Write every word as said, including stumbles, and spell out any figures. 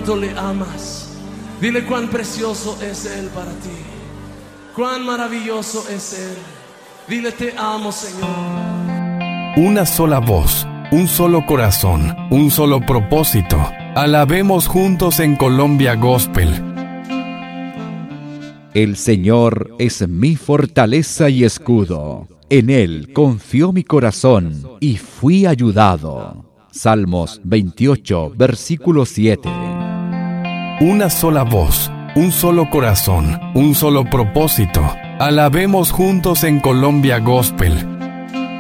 cuánto le amas. Dile cuán precioso es Él para ti. Cuán maravilloso es Él. Dile: te amo, Señor. Una sola voz, un solo corazón, un solo propósito. Alabemos juntos en Colombia Gospel. El Señor es mi fortaleza y escudo. En Él confió mi corazón y fui ayudado. Salmos veintiocho, versículo siete. Una sola voz, un solo corazón, un solo propósito. Alabemos juntos en Colombia Gospel.